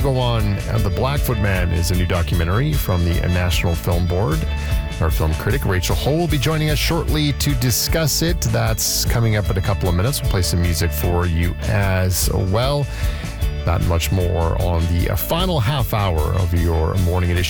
go on. The Blackfoot Man is a new documentary from the National Film Board. Our film critic, Rachel Ho, will be joining us shortly to discuss it. That's coming up in a couple of minutes. We'll play some music for you as well. That and much more on the final half hour of your morning edition.